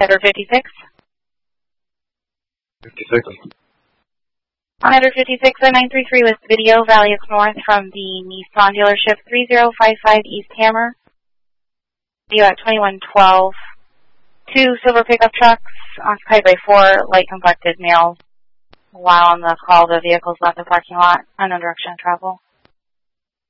Header 56. 56. On Header 56 at 933 with video, Valley Oaks North from the Nissan dealership 3055 East Hammer. Video at 2112. 2 silver pickup trucks occupied by 4 light complected males. While on the call, the vehicles left the parking lot, unknown direction of travel.